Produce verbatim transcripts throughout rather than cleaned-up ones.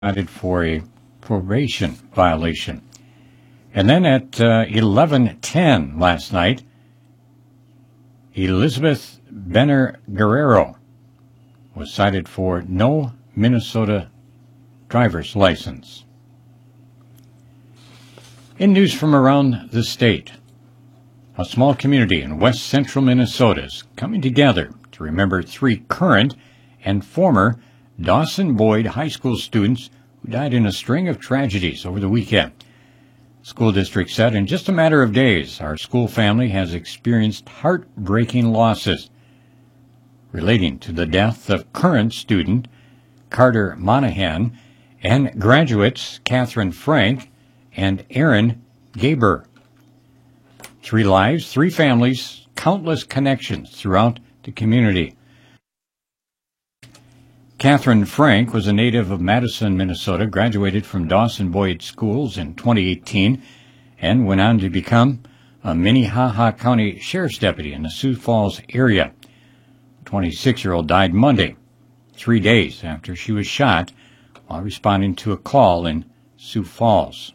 cited for a probation violation. And then at uh, eleven ten last night, Elizabeth Benner Guerrero was cited for no Minnesota driver's license. In news from around the state, a small community in west central Minnesota is coming together to remember three current and former Dawson Boyd High School students who died in a string of tragedies over the weekend. The school district said in just a matter of days, our school family has experienced heartbreaking losses relating to the death of current student Carter Monahan and graduates Catherine Frank and Aaron Gaber. Three lives, three families, countless connections throughout the community. Catherine Frank was a native of Madison, Minnesota, graduated from Dawson Boyd Schools in twenty eighteen, and went on to become a Minnehaha County Sheriff's Deputy in the Sioux Falls area. The twenty-six-year-old died Monday, three days after she was shot while responding to a call in Sioux Falls.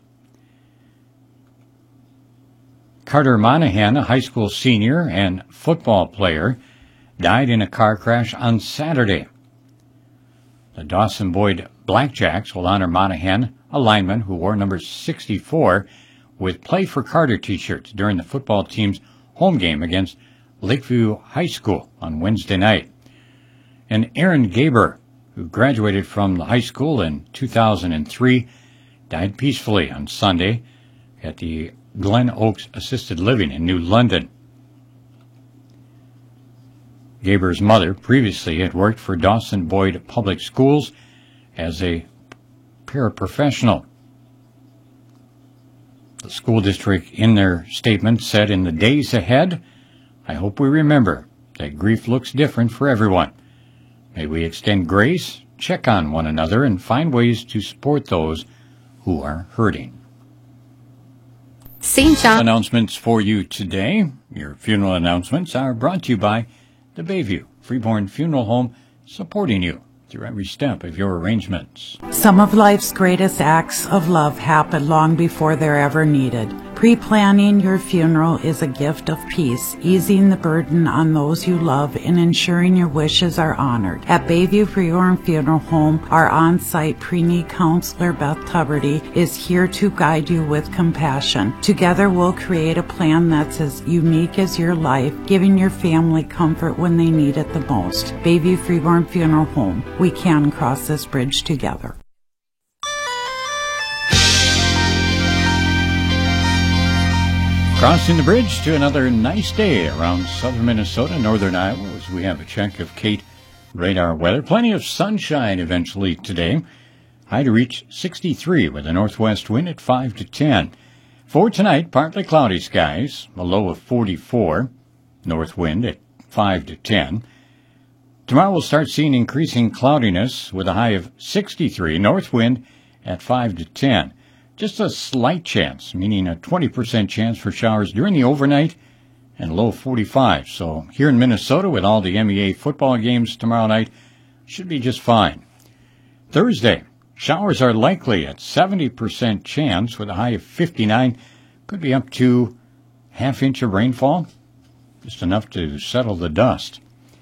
Carter Monahan, a high school senior and football player, died in a car crash on Saturday. The Dawson Boyd Blackjacks will honor Monahan, a lineman who wore number sixty-four, with Play for Carter t-shirts during the football team's home game against Lakeview High School on Wednesday night. And Aaron Gaber, who graduated from the high school in two thousand three, died peacefully on Sunday at the Glen Oaks Assisted Living in New London. Gaber's mother previously had worked for Dawson Boyd Public Schools as a paraprofessional. The school district, in their statement, said, "In the days ahead, I hope we remember that grief looks different for everyone. May we extend grace, check on one another, and find ways to support those who are hurting." Saint John Announcements for you today. Your funeral announcements are brought to you by the Bayview Freeborn Funeral Home, supporting you through every step of your arrangements. Some of life's greatest acts of love happen long before they're ever needed. Pre-planning your funeral is a gift of peace, easing the burden on those you love and ensuring your wishes are honored. At Bayview Freeborn Funeral Home, our on-site pre-need counselor, Beth Tuberty, is here to guide you with compassion. Together, we'll create a plan that's as unique as your life, giving your family comfort when they need it the most. Bayview Freeborn Funeral Home. We can cross this bridge together. Crossing the bridge to another nice day around southern Minnesota, northern Iowa, as we have a check of Kate radar weather. Plenty of sunshine eventually today. High to reach sixty-three with a northwest wind at five to ten. For tonight, partly cloudy skies, a low of forty-four, north wind at five to ten. Tomorrow we'll start seeing increasing cloudiness with a high of sixty-three, north wind at five to ten. Just a slight chance, meaning a twenty percent chance for showers during the overnight, and low forty-five. So here in Minnesota, with all the M E A football games tomorrow night, should be just fine. Thursday, showers are likely at seventy percent chance with a high of fifty-nine. Could be up to half inch of rainfall, just enough to settle the dust.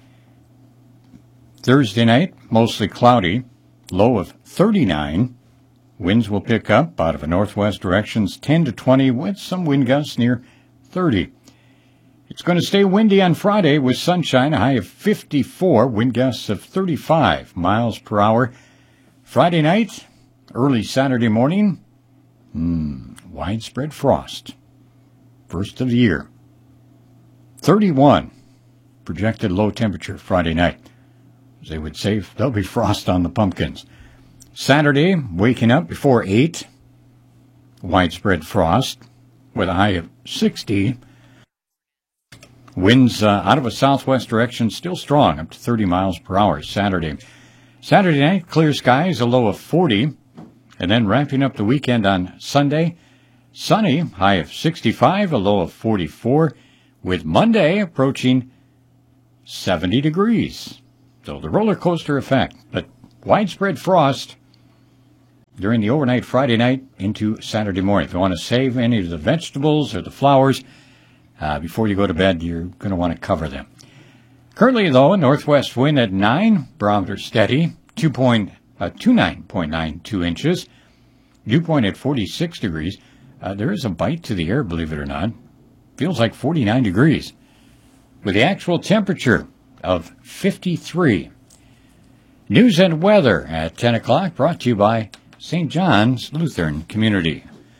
Thursday night, mostly cloudy, low of thirty-nine. Winds will pick up out of a northwest directions ten to twenty with some wind gusts near thirty. It's going to stay windy on Friday with sunshine, a high of fifty-four, wind gusts of thirty-five miles per hour. Friday night, early Saturday morning, hmm, widespread frost. First of the year. thirty-one projected low temperature Friday night. As they would say, there'll be frost on the pumpkins. Saturday, waking up before eight, widespread frost with a high of sixty. Winds uh, out of a southwest direction still strong, up to thirty miles per hour Saturday. Saturday night, clear skies, a low of forty. And then wrapping up the weekend on Sunday, sunny, high of sixty-five, a low of forty-four, with Monday approaching seventy degrees. So the roller coaster effect, but widespread frost during the overnight Friday night into Saturday morning. If you want to save any of the vegetables or the flowers uh, before you go to bed, you're going to want to cover them. Currently, though, a northwest wind at nine, barometer steady, two point, uh, twenty-nine point nine two inches, dew point at forty-six degrees. Uh, there is a bite to the air, believe it or not. Feels like forty-nine degrees, with the actual temperature of fifty-three. News and weather at ten o'clock, brought to you by Saint John's Lutheran Community.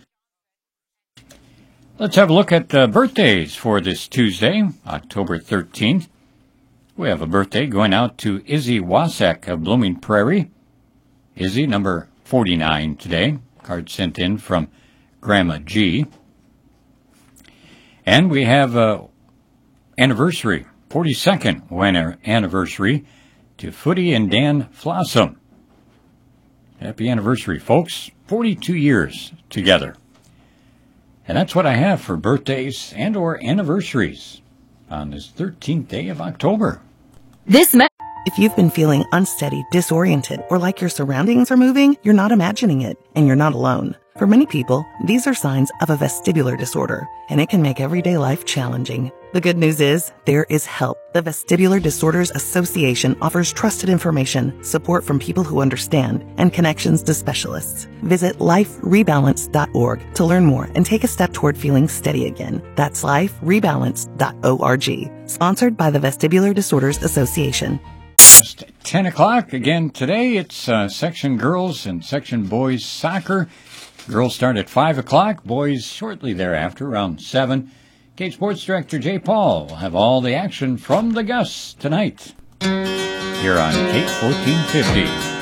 Let's have a look at uh, birthdays for this Tuesday, October thirteenth. We have a birthday going out to Izzy Wasek of Blooming Prairie. Izzy, number forty-nine today. Card sent in from Grandma G. And we have a anniversary, forty-second winter anniversary to Footy and Dan Flossom. Happy anniversary, folks. forty-two years together. And that's what I have for birthdays and or anniversaries on this thirteenth day of October. This me- If you've been feeling unsteady, disoriented, or like your surroundings are moving, you're not imagining it, and you're not alone. For many people, these are signs of a vestibular disorder, and it can make everyday life challenging. The good news is, there is help. The Vestibular Disorders Association offers trusted information, support from people who understand, and connections to specialists. Visit life rebalance dot org to learn more and take a step toward feeling steady again. That's life rebalance dot org. Sponsored by the Vestibular Disorders Association. Just ten o'clock. Again, today it's uh, section girls and section boys soccer. Girls start at five o'clock, boys shortly thereafter, around seven. Kate Sports Director Jay Paul will have all the action from the Gus tonight here on Kate fourteen fifty.